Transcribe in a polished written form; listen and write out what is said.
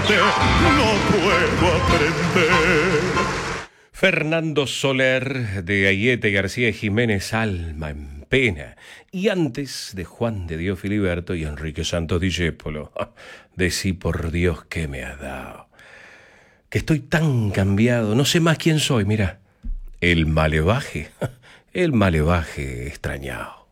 amarte no puedo aprender. Fernando Soler, de Ayete García Jiménez, Alma en Pena. Y antes de Juan de Dios Filiberto y Enrique Santos Discépolo, decí por Dios que me has dado. Que estoy tan cambiado, no sé más quién soy, mira. El malevaje extrañado.